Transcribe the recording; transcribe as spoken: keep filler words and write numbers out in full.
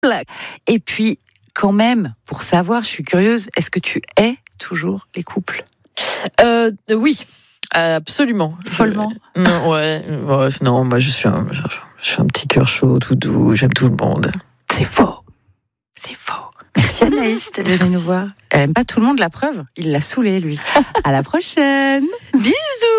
Et puis, quand même, pour savoir, je suis curieuse, est-ce que tu hais toujours les couples ? euh, Oui, absolument. Follement. Je... Non, ouais, ouais, non, moi je suis, un, je suis un petit cœur chaud, tout doux, j'aime tout le monde. C'est faux. C'est faux. Merci Anaïs d'être venue nous voir. Elle aime pas tout le monde, la preuve. Il l'a saoulé, lui. À la prochaine. Bisous.